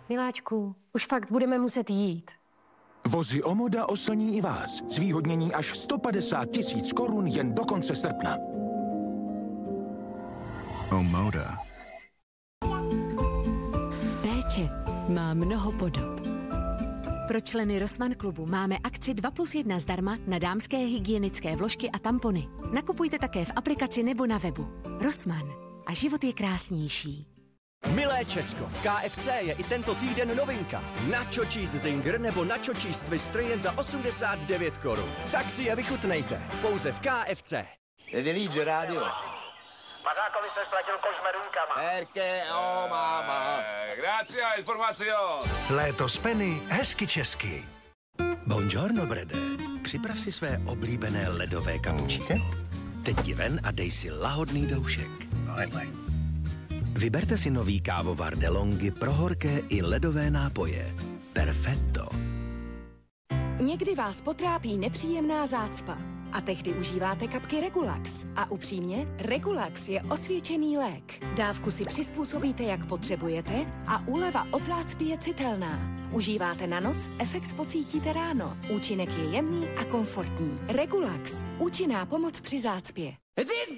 Miláčku, už fakt budeme muset jít. Vozy Omoda oslní i vás. Zvýhodnění až 150 000 korun jen do konce srpna. Omoda. Péče má mnoho podob. Pro členy Rossmann klubu máme akci 2+1 zdarma na dámské hygienické vložky a tampony. Nakupujte také v aplikaci nebo na webu. Rossmann. A život je krásnější. Milé Česko, v KFC je i tento týden novinka. Nacho Cheese Zinger nebo Nacho Cheese Twister jen za 89 korun. Tak si je vychutnejte. Pouze v KFC. Vylídže rádio. Mazákovi se splatil koš s meduňkama. Perché, oh máma. Grazie, informacio. Léto z Penny, hezky česky. Buongiorno, Brede. Připrav si své oblíbené ledové kapučíno. Teď ti ven a dej si lahodný doušek. Vyberte si nový kávovar DeLonghi pro horké i ledové nápoje. Perfetto. Někdy vás potrápí nepříjemná zácpa a tehdy užíváte kapky Regulax. A upřímně, Regulax je osvědčený lék. Dávku si přizpůsobíte, jak potřebujete a úleva od zácpy je citelná. Užíváte na noc, efekt pocítíte ráno. Účinek je jemný a komfortní. Regulax. Účinná pomoc při zácpě. This